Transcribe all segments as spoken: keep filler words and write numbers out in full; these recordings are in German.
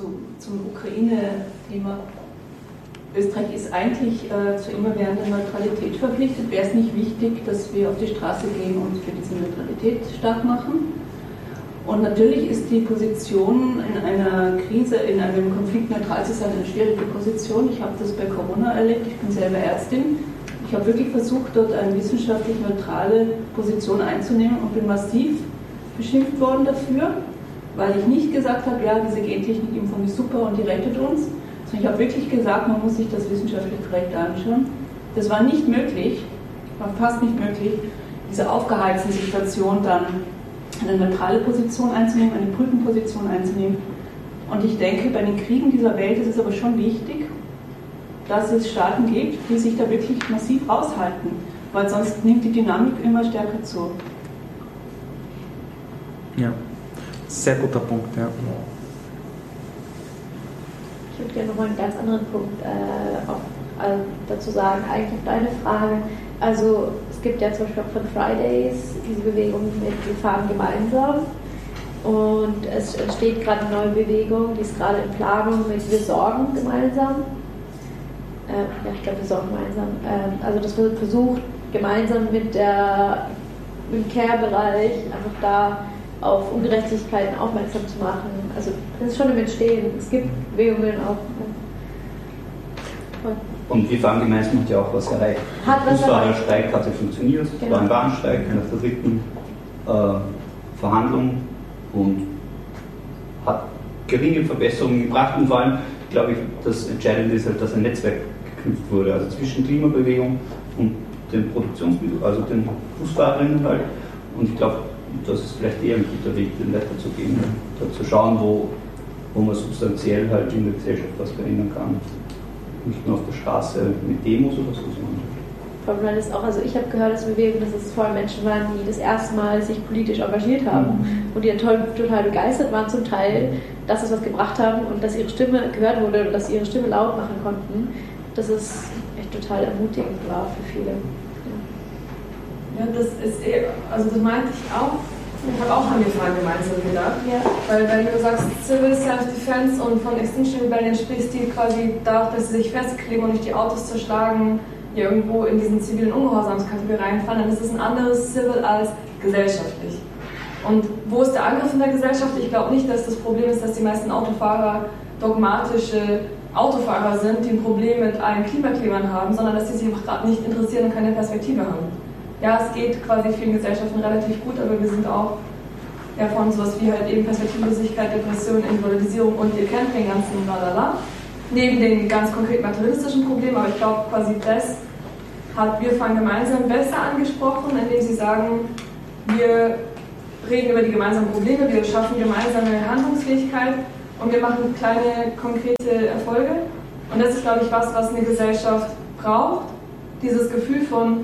zu, zum Ukraine-Thema. Österreich ist eigentlich äh, zur immerwährenden Neutralität verpflichtet. Wäre es nicht wichtig, dass wir auf die Straße gehen und für diese Neutralität stark machen? Und natürlich ist die Position in einer Krise, in einem Konflikt neutral zu sein, eine schwierige Position. Ich habe das bei Corona erlebt, ich bin selber Ärztin. Ich habe wirklich versucht, dort eine wissenschaftlich neutrale Position einzunehmen und bin massiv beschimpft worden dafür, weil ich nicht gesagt habe, ja, diese Gentechnik-Impfung ist super und die rettet uns, sondern ich habe wirklich gesagt, man muss sich das wissenschaftlich korrekt anschauen. Das war nicht möglich, war fast nicht möglich, diese aufgeheizten Situation dann eine neutrale Position einzunehmen, eine Brückenposition einzunehmen. Und ich denke, bei den Kriegen dieser Welt ist es aber schon wichtig, dass es Staaten gibt, die sich da wirklich massiv raushalten, weil sonst nimmt die Dynamik immer stärker zu. Ja, sehr guter Punkt, ja. Ich würde gerne nochmal einen ganz anderen Punkt äh, auf, äh, dazu sagen, eigentlich auf deine Frage. Also es gibt ja zum Beispiel auch von Fridays diese Bewegung mit Wir fahren gemeinsam und es entsteht gerade eine neue Bewegung, die ist gerade in Planung mit Wir sorgen gemeinsam. Äh, ja, ich glaube, wir sorgen gemeinsam. Äh, also das wird versucht, gemeinsam mit der, im Care-Bereich einfach da auf Ungerechtigkeiten aufmerksam zu machen. Also das ist schon im Entstehen. Es gibt Bewegungen auch. Toll. Und wir fahren gemeinsam hat ja auch was erreicht. Hat was der erreicht. Streik hat ja funktioniert. Es Genau. war ein Warnstreik nach der dritten äh, Verhandlung und hat geringe Verbesserungen gebracht. Und vor allem, glaube ich, das Entscheidende ist halt, dass ein Netzwerk geknüpft wurde, also zwischen Klimabewegung und den Produktionsmitteln, also den Fußfahrerinnen halt. Und ich glaube, das ist vielleicht eher ein guter Weg, den weiterzugehen, da zu schauen, wo, wo man substanziell halt in der Gesellschaft was verändern kann. Nicht nur auf der Straße mit Demos oder so, sondern. Weil das auch, also ich habe gehört, dass Bewegung, dass es vor allem Menschen waren, die das erste Mal sich politisch engagiert haben mhm. und die dann toll, total begeistert waren zum Teil, dass es was gebracht haben und dass ihre Stimme gehört wurde und dass sie ihre Stimme laut machen konnten. Das ist echt total ermutigend war für viele. Ja, das ist eh, also das meinte ich auch. Ich habe auch an die Frage gemeinsam gedacht. Ja. Weil, weil du sagst Civil Self-Defense und von Extinction Rebellion sprichst, die quasi dadurch, dass sie sich festkleben und nicht die Autos zerschlagen, die irgendwo in diesen zivilen Ungehorsamskategorie reinfallen, dann ist es ein anderes Civil als gesellschaftlich. Und wo ist der Angriff in der Gesellschaft? Ich glaube nicht, dass das Problem ist, dass die meisten Autofahrer dogmatische Autofahrer sind, die ein Problem mit allen Klimaklebern haben, sondern dass die sich einfach gerade nicht interessieren und keine Perspektive haben. Ja, es geht quasi vielen Gesellschaften relativ gut, aber wir sind auch ja, von sowas wie halt eben Perspektivlosigkeit, Depression, Individualisierung und ihr kennt den ganzen Lalala. Neben den ganz konkret materialistischen Problemen, aber ich glaube quasi das hat Wir fahren gemeinsam besser angesprochen, indem sie sagen, wir reden über die gemeinsamen Probleme, wir schaffen gemeinsame Handlungsfähigkeit und wir machen kleine konkrete Erfolge. Und das ist, glaube ich, was, was eine Gesellschaft braucht, dieses Gefühl von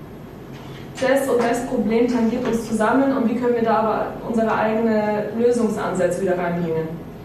das und das Problem tangiert uns zusammen und wie können wir da aber unsere eigenen Lösungsansätze wieder reinbringen.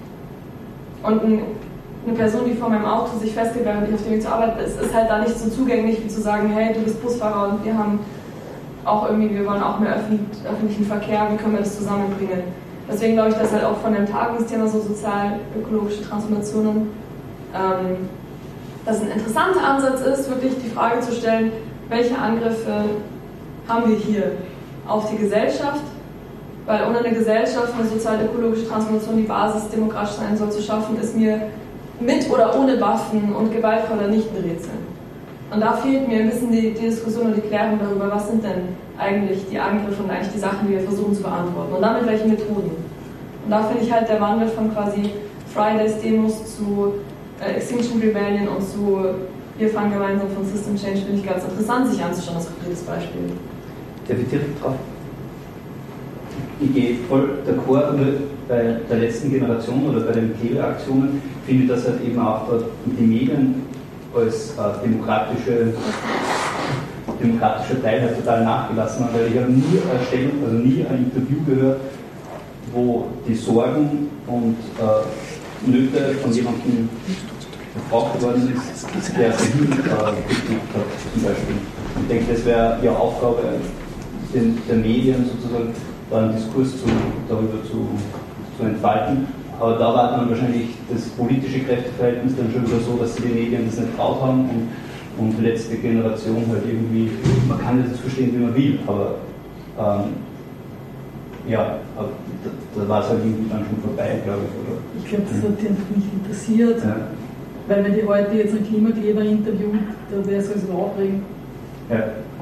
Und ein, eine Person, die vor meinem Auto sich festgeht, während ich auf dem Weg zur Arbeit ist, ist halt da nicht so zugänglich, wie zu sagen, hey, du bist Busfahrer und wir haben auch irgendwie, wir wollen auch mehr öffentlichen Verkehr, wie können wir das zusammenbringen. Deswegen glaube ich, dass halt auch von dem Tagungsthema so sozial-ökologische Transformationen ähm, das ein interessanter Ansatz ist, wirklich die Frage zu stellen, welche Angriffe haben wir hier auf die Gesellschaft, weil ohne eine Gesellschaft eine sozial-ökologische Transformation, die Basis demokratisch sein soll, zu schaffen, ist mir mit oder ohne Waffen und gewaltvoller nicht ein Rätsel. Und da fehlt mir ein bisschen die, die Diskussion und die Klärung darüber, was sind denn eigentlich die Angriffe und eigentlich die Sachen, die wir versuchen zu beantworten und damit welche Methoden. Und da finde ich halt der Wandel von quasi Fridays-Demos zu äh, Extinction Rebellion und zu Wir fahren gemeinsam von System Change, finde ich ganz interessant, sich anzuschauen, das konkretes Beispiel. Darf ich direkt drauf? Ich gehe voll d'accord bei der letzten Generation oder bei den Klebreaktionen, finde ich, dass halt eben auch die Medien als äh, demokratische, demokratischer Teil halt total nachgelassen haben, weil ich habe nie eine Stellung, also nie ein Interview gehört, wo die Sorgen und äh, Nöte von jemandem gebraucht worden ist, der sich nie äh, gekriegt hat, zum Beispiel. Ich denke, das wäre ja Aufgabe den, der Medien sozusagen, da einen Diskurs zu, darüber zu, zu entfalten. aber da war dann wahrscheinlich das politische Kräfteverhältnis dann schon wieder so, dass sie den Medien das nicht traut haben und, und die letzte Generation halt irgendwie, man kann das verstehen, wie man will, aber ähm, ja, aber da, da war es halt irgendwie dann schon vorbei, glaube ich. Oder? Ich glaube, das hat die einfach nicht interessiert, Ja. weil wenn die heute jetzt einen Klimakleber interviewt, da wäre es also aufregend. Ja.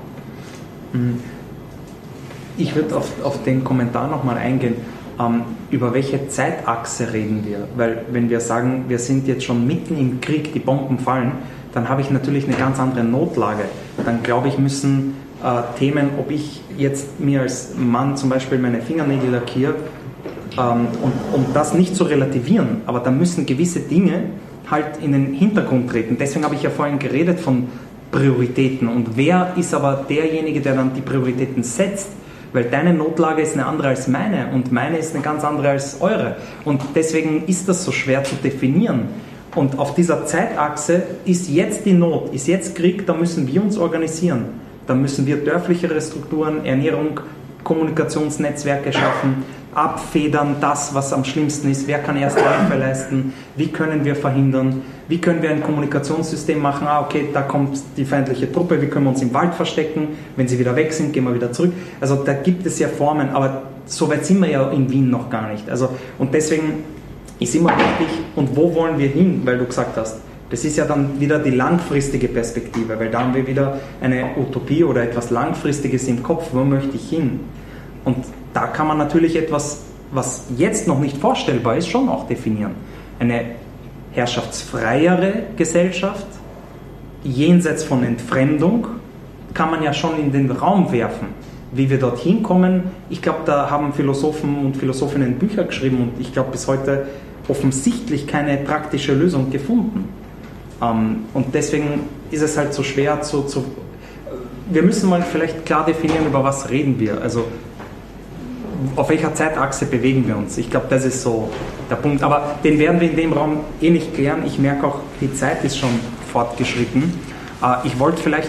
Ich würde auf, auf den Kommentar nochmal eingehen. Ähm, über welche Zeitachse reden wir? Weil wenn wir sagen, wir sind jetzt schon mitten im Krieg, die Bomben fallen, dann habe ich natürlich eine ganz andere Notlage. Dann glaube ich, müssen äh, Themen, ob ich jetzt mir als Mann zum Beispiel meine Fingernägel lackiere, ähm, und, um das nicht zu relativieren, aber da müssen gewisse Dinge halt in den Hintergrund treten. Deswegen habe ich ja vorhin geredet von Prioritäten. Und wer ist aber derjenige, der dann die Prioritäten setzt? Weil deine Notlage ist eine andere als meine und meine ist eine ganz andere als eure. Und deswegen ist das so schwer zu definieren. Und auf dieser Zeitachse ist jetzt die Not, ist jetzt Krieg, da müssen wir uns organisieren. Da müssen wir dörflichere Strukturen, Ernährung, Kommunikationsnetzwerke schaffen, abfedern das, was am schlimmsten ist. Wer kann erste Hilfe leisten? Wie können wir verhindern? Wie können wir ein Kommunikationssystem machen? Ah, okay, da kommt die feindliche Truppe. Wie können wir uns im Wald verstecken? Wenn sie wieder weg sind, gehen wir wieder zurück. Also da gibt es ja Formen, aber so weit sind wir ja in Wien noch gar nicht. Also, und deswegen ist immer wichtig, und wo wollen wir hin? Weil du gesagt hast, das ist ja dann wieder die langfristige Perspektive, weil da haben wir wieder eine Utopie oder etwas Langfristiges im Kopf. Wo möchte ich hin? Und da kann man natürlich etwas, was jetzt noch nicht vorstellbar ist, schon auch definieren. Eine herrschaftsfreiere Gesellschaft, jenseits von Entfremdung, kann man ja schon in den Raum werfen. Wie wir dorthin kommen, ich glaube, da haben Philosophen und Philosophinnen Bücher geschrieben und ich glaube bis heute offensichtlich keine praktische Lösung gefunden. Ähm, und deswegen ist es halt so schwer zu, zu... Wir müssen mal vielleicht klar definieren, über was reden wir. Also auf welcher Zeitachse bewegen wir uns? Ich glaube, das ist so der Punkt. Aber den werden wir in dem Raum eh nicht klären. Ich merke auch, die Zeit ist schon fortgeschritten. Äh, ich wollte vielleicht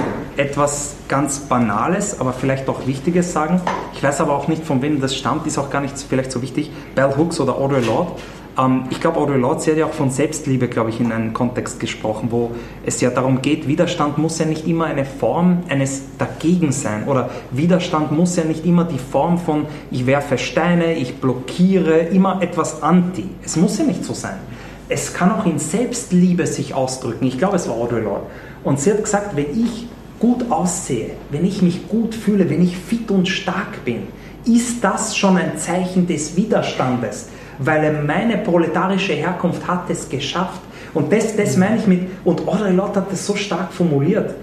etwas ganz Banales, aber vielleicht auch Wichtiges sagen. Ich weiß aber auch nicht, von wem das stammt, ist auch gar nicht vielleicht so wichtig. Bell Hooks oder Audre Lorde. Ähm, ich glaube, Audre Lorde, sie hat ja auch von Selbstliebe, glaube ich, in einem Kontext gesprochen, wo es ja darum geht, Widerstand muss ja nicht immer eine Form eines Dagegen sein. Oder Widerstand muss ja nicht immer die Form von, ich werfe Steine, ich blockiere, immer etwas anti. Es muss ja nicht so sein. Es kann auch in Selbstliebe sich ausdrücken. Ich glaube, es war Audre Lorde. Und sie hat gesagt, wenn ich gut aussehe, wenn ich mich gut fühle, wenn ich fit und stark bin, ist das schon ein Zeichen des Widerstandes, weil meine proletarische Herkunft hat es geschafft. Und das, das meine ich mit, und Audre Lorde hat das so stark formuliert.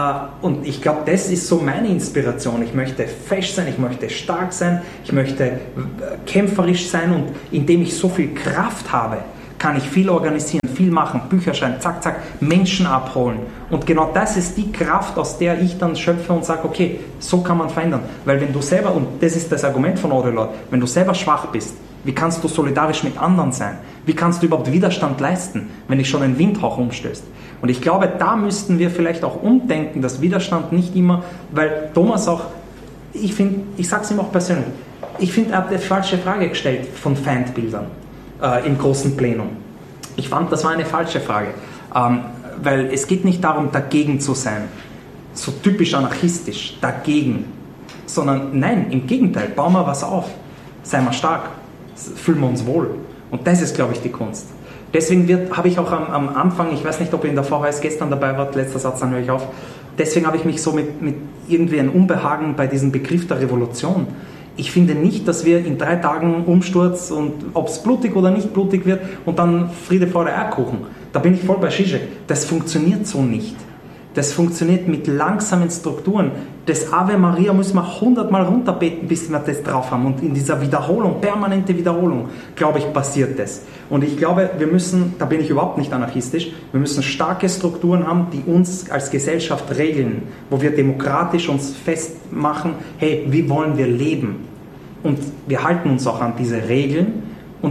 Und ich glaube, das ist so meine Inspiration. Ich möchte fest sein, ich möchte stark sein, ich möchte kämpferisch sein, und indem ich so viel Kraft habe, kann ich viel organisieren, viel machen, Bücher schreiben, zack, zack, Menschen abholen. Und genau das ist die Kraft, aus der ich dann schöpfe und sage, okay, so kann man verändern. Weil wenn du selber, und das ist das Argument von Audre Lorde, wenn du selber schwach bist, wie kannst du solidarisch mit anderen sein? Wie kannst du überhaupt Widerstand leisten, wenn dich schon ein Windhauch umstößt? Und ich glaube, da müssten wir vielleicht auch umdenken, dass Widerstand nicht immer, weil Thomas auch, ich finde, ich sage es ihm auch persönlich, ich finde, er hat eine falsche Frage gestellt von Feindbildern äh, im großen Plenum. Ich fand, das war eine falsche Frage, ähm, weil es geht nicht darum, dagegen zu sein, so typisch anarchistisch, dagegen, sondern nein, im Gegenteil, bauen wir was auf, seien wir stark, fühlen wir uns wohl. Und das ist, glaube ich, die Kunst. Deswegen habe ich auch am, am Anfang, ich weiß nicht, ob ihr in der V H S gestern dabei wart, letzter Satz, dann höre ich auf, deswegen habe ich mich so mit, mit irgendwie ein Unbehagen bei diesem Begriff der Revolution. Ich finde nicht, dass wir in drei Tagen Umsturz und ob es blutig oder nicht blutig wird und dann Friede, Freude, Eierkuchen. Da bin ich voll bei Zizek. Das funktioniert so nicht. Das funktioniert mit langsamen Strukturen. Das Ave Maria müssen wir hundertmal runterbeten, bis wir das drauf haben. Und in dieser Wiederholung, permanente Wiederholung, glaube ich, passiert das. Und ich glaube, wir müssen, da bin ich überhaupt nicht anarchistisch, wir müssen starke Strukturen haben, die uns als Gesellschaft regeln, wo wir demokratisch uns festmachen, hey, wie wollen wir leben? Und wir halten uns auch an diese Regeln. Und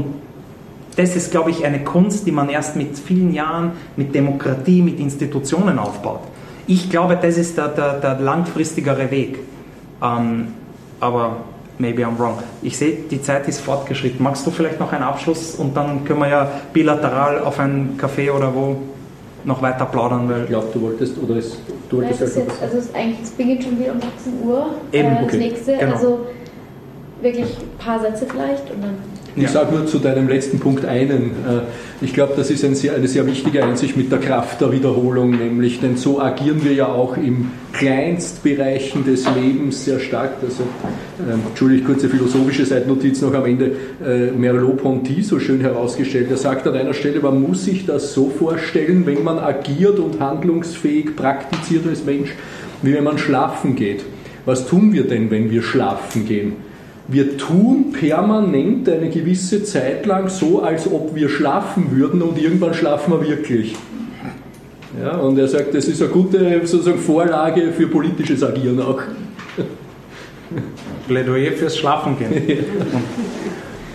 das ist, glaube ich, eine Kunst, die man erst mit vielen Jahren, mit Demokratie, mit Institutionen aufbaut. Ich glaube, das ist der, der, der langfristigere Weg. Ähm, aber maybe I'm wrong. Ich sehe, die Zeit ist fortgeschritten. Magst du vielleicht noch einen Abschluss und dann können wir ja bilateral auf einen Café oder wo noch weiter plaudern, weil ich glaube, du wolltest, oder ist, du wolltest es ist jetzt, also es ist eigentlich, es beginnt schon wieder um achtzehn Uhr. Eben, äh, das okay. nächste, Genau. also wirklich ein paar Sätze vielleicht und dann. Ich Ja. sage nur zu deinem letzten Punkt einen. Ich glaube, das ist ein sehr, eine sehr wichtige Einsicht mit der Kraft der Wiederholung, nämlich, denn so agieren wir ja auch im Kleinstbereichen des Lebens sehr stark. Also, äh, Entschuldigung, kurze philosophische Seitennotiz noch am Ende. Äh, Merleau-Ponty so schön herausgestellt. Er sagt an einer Stelle, man muss sich das so vorstellen, wenn man agiert und handlungsfähig praktiziert als Mensch, wie wenn man schlafen geht. Was tun wir denn, wenn wir schlafen gehen? Wir tun permanent eine gewisse Zeit lang so, als ob wir schlafen würden und irgendwann schlafen wir wirklich. Ja, und er sagt, das ist eine gute sozusagen Vorlage für politisches Agieren auch. Plädoyer fürs Schlafen gehen. Und